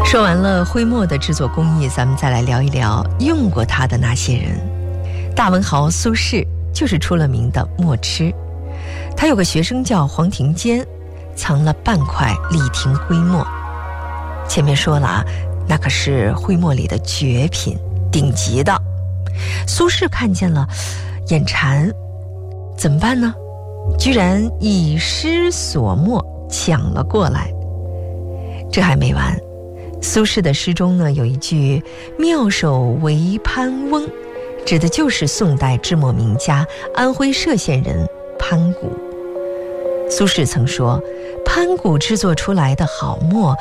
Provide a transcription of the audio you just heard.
说完了徽墨的制作工艺，咱们再来聊一聊用过它的那些人。大文豪苏轼就是出了名的墨痴，他有个学生叫黄庭坚，藏了半块李廷徽墨。前面说了啊，那可是徽墨里的绝品，顶级的。苏轼看见了，眼馋，怎么办呢？居然以诗所墨抢了过来。这还没完，苏轼的诗中呢有一句妙手为潘翁，指的就是宋代制墨名家安徽歙县人潘谷。苏轼曾说，潘谷制作出来的好墨